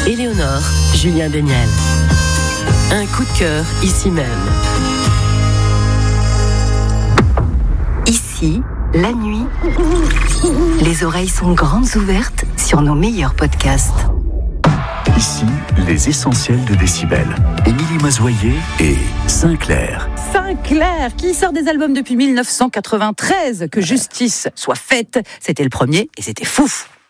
Éléonore, Julien Deniel. Un coup de cœur ici même. Ici, la nuit, les oreilles sont grandes ouvertes sur nos meilleurs podcasts. Ici, les essentiels de Décibel. Émilie Mazoyer et Sinclair. Sinclair, qui sort des albums depuis 1993. Que justice soit faite. C'était le premier et c'était fouf.